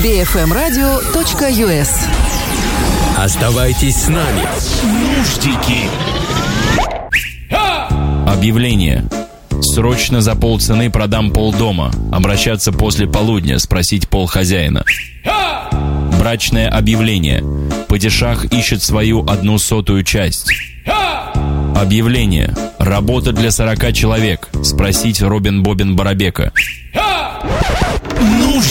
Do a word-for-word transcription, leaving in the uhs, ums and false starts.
би эф эм радио точка ю эс. Оставайтесь с нами. Нуждики. Объявление. Срочно за полцены продам полдома. Обращаться после полудня, спросить пол хозяина. Брачное объявление. Падишах ищет свою одну сотую часть. Объявление. Работа для сорока человек. Спросить Робин Бобин Барабека.